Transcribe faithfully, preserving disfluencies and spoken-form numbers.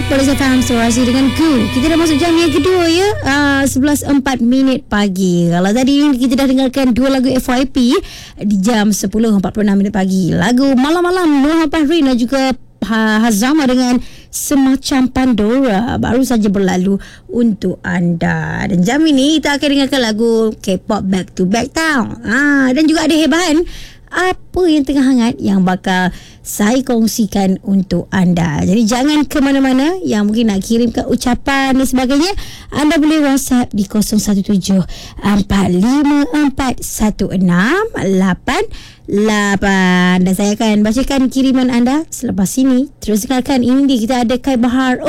Police F M Surasi dengan ku. Kita dah masuk jam yang kedua ya. uh, sebelas empat minit pagi. Kalau tadi kita dah dengarkan dua lagu F Y P di jam sepuluh empat puluh enam minit pagi. Lagu Malam-Malam Noah Fahrin dan juga Hazama dengan Semacam Pandora baru saja berlalu untuk anda. Dan jam ini kita akan dengarkan lagu K-pop Back to Back Town. Ah, dan juga ada hebahan apa yang tengah hangat yang bakal saya kongsikan untuk anda. Jadi jangan ke mana-mana. Yang mungkin nak kirimkan ucapan dan sebagainya, anda boleh WhatsApp di kosong satu tujuh empat lima empat satu enam lapan lapan dan saya akan bacakan kiriman anda selepas ini. Terus dengarkan ini, kita ada Kai Bahar